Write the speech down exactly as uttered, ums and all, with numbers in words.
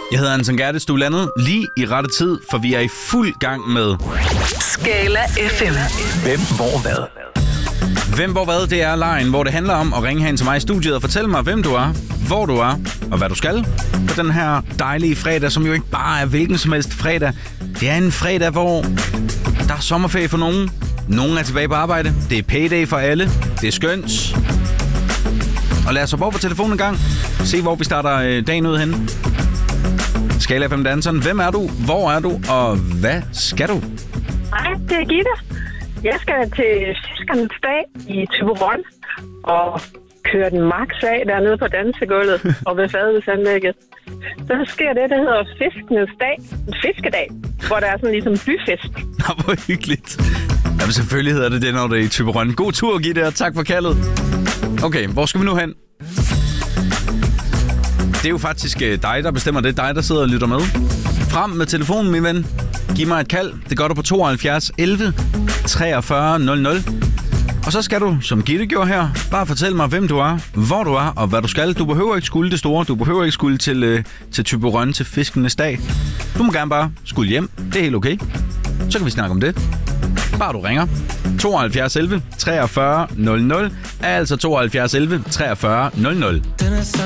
Jeg hedder Anton Gerdes, du er landet lige i rette tid, for vi er i fuld gang med Skala F M. Hvem, hvor, hvad? Hvem, hvor, hvad, det er lejen, hvor det handler om at ringe hen til mig i studiet og fortælle mig, hvem du er, hvor du er og hvad du skal på den her dejlige fredag, som jo ikke bare er hvilken som helst fredag. Det er en fredag, hvor der er sommerferie for nogen. Nogen er tilbage på arbejde. Det er payday for alle. Det er skønt. Og lad os så på på telefonen en gang. Se, hvor vi starter dagen ud hen. Skala F M Danseren. Hvem er du? Hvor er du? Og hvad skal du? Hej, det er Gitte. Jeg skal til Fiskernes Dag i Thyborøn og køre den max af dernede på dansegulvet og ved fadelsanlægget. Så sker det, der hedder Fiskernes Dag. En fiskedag, hvor der er sådan ligesom byfest. Nå, hvor hyggeligt. Jamen selvfølgelig hedder det det, når det er i Thyborøn. God tur, Gitte, og tak for kaldet. Okay, hvor skal vi nu hen? Det er jo faktisk dig, der bestemmer det. Dig, der sidder og lytter med. Frem med telefonen, min ven. Giv mig et kald. Det gør du på tooghalvfjerds elleve treogfyrre nul nul. Og så skal du, som Gitte gjorde her, bare fortælle mig, hvem du er, hvor du er og hvad du skal. Du behøver ikke skulle det store. Du behøver ikke skulle til, øh, til Thyborøn til Fiskernes Dag. Du må gerne bare skulle hjem. Det er helt okay. Så kan vi snakke om det. Bare du ringer. tooghalvfjerds elleve treogfyrre nul nul. Altså tooghalvfjerds elleve treogfyrre nul nul.